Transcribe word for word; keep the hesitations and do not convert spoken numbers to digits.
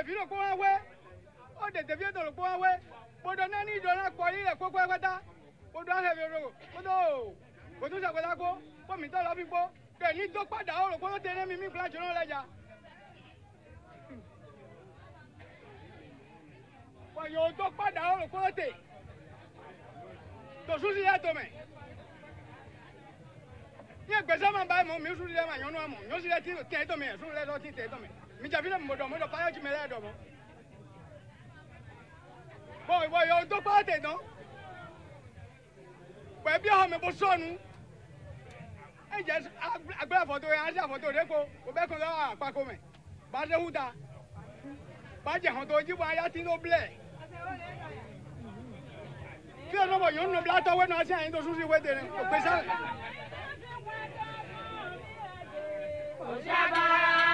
devi lo ko awe o de devi do lo ko awe bodo na ni do na ko ile ko ko kwata bodo a he ro bodo bodo sa kwata ko bo mi to lo fi po ke ni do pada o lo ko te mi mi flash no leja wa yo do pada o lo ko te to su si ya to me ni gbese ma ba mo mi su le ma yon no mo yo si le ti te to me su le do ti te to me mi ja bi le mo do mo do pa yo ji me le do mo boy boy yo do pa te no pe bi o me bo sonu e je agbara foto e a foto re ko o be ko lo apa ko me ba de huda ba je hon to ji wa ya ti no ble ki o no bo yo no bla to we no ase ayin to su si we de o pe sa Oshabara